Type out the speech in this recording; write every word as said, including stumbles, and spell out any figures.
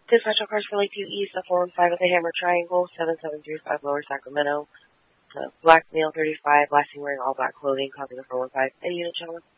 Dispatch all cars for Lakeview East, the four one five at the Hammer Triangle, seven seven three five Lower Sacramento. Uh, black male, thirty-five, last seen wearing all black clothing, copy the four one five. Any unit, gentlemen?